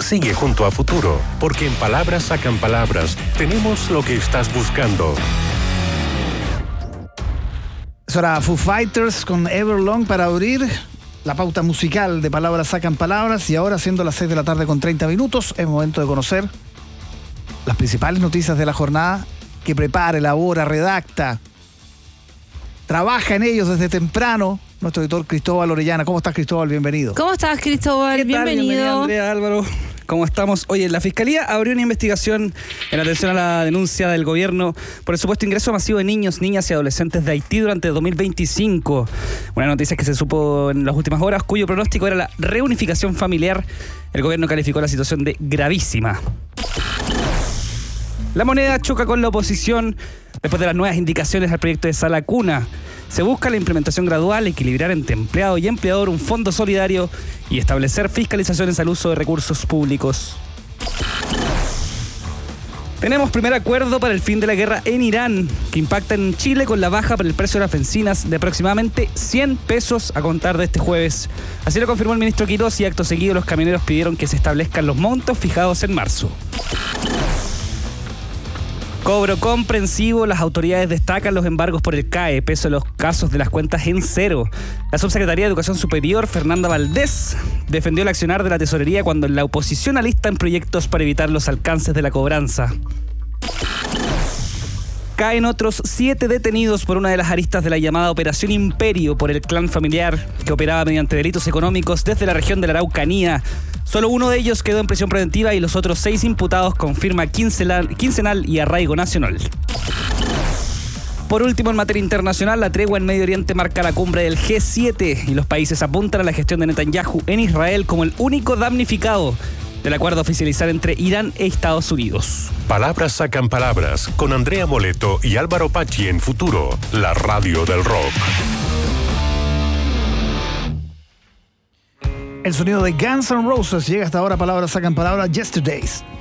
Sigue junto a Futuro, porque en Palabras Sacan Palabras tenemos lo que estás buscando. Es hora Foo Fighters con Everlong para abrir la pauta musical de Palabras Sacan Palabras. Y ahora, siendo las 6 de la tarde con 30 minutos, es momento de conocer las principales noticias de la jornada que prepara, elabora, redacta, trabaja en ellos desde temprano nuestro editor Cristóbal Orellana. ¿Cómo estás, Cristóbal? Bienvenido. ¿Cómo estás, Cristóbal? Bienvenido. Andrea, Álvaro. ¿Cómo estamos? Oye, la Fiscalía abrió una investigación en atención a la denuncia del gobierno por el supuesto ingreso masivo de niños, niñas y adolescentes de Haití durante 2025. Una noticia que se supo en las últimas horas, cuyo pronóstico era la reunificación familiar. El gobierno calificó la situación de gravísima. La Moneda choca con la oposición después de las nuevas indicaciones al proyecto de Sala Cuna. Se busca la implementación gradual, equilibrar entre empleado y empleador un fondo solidario y establecer fiscalizaciones al uso de recursos públicos. Tenemos primer acuerdo para el fin de la guerra en Irán, que impacta en Chile con la baja por el precio de las bencinas de aproximadamente 100 pesos a contar de este jueves. Así lo confirmó el ministro Quirós y acto seguido los camioneros pidieron que se establezcan los montos fijados en marzo. Cobro comprensivo, las autoridades destacan los embargos por el CAE, peso de los casos de las cuentas en cero. La subsecretaría de Educación Superior, Fernanda Valdés, defendió el accionar de la tesorería cuando la oposición alista en proyectos para evitar los alcances de la cobranza. Caen otros 7 detenidos por una de las aristas de la llamada Operación Imperio por el clan familiar, que operaba mediante delitos económicos desde la región de la Araucanía. Solo uno de ellos quedó en prisión preventiva y los otros 6 imputados con firma quincenal y arraigo nacional. Por último, en materia internacional, la tregua en Medio Oriente marca la cumbre del G7 y los países apuntan a la gestión de Netanyahu en Israel como el único damnificado del acuerdo a oficializar entre Irán e Estados Unidos. Palabras Sacan Palabras con Andrea Moleto y Álvaro Pachi en Futuro, la radio del rock. El sonido de Guns N' Roses llega hasta ahora. Palabras Sacan Palabras, Yesterdays.